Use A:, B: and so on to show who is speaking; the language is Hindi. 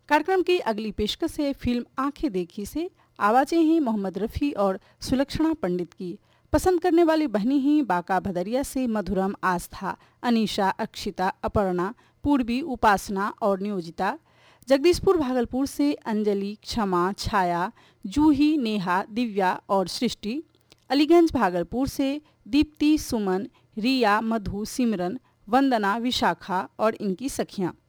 A: कार्यक्रम की अगली पेशकश है फिल्म आंखें देखी से। आवाजें हैं मोहम्मद रफ़ी और सुलक्षणा पंडित की। पसंद करने वाली बहनें हैं बाका भदरिया से मधुरम, आस्था, अनीशा, अक्षिता, अपर्णा, पूर्वी, उपासना और नियोजिता। जगदीशपुर भागलपुर से अंजलि, क्षमा, छाया, जूही, नेहा, दिव्या और सृष्टि। अलीगंज भागलपुर से दीप्ति, सुमन, रिया, मधु, सिमरन, वंदना, विशाखा और इनकी सखियां।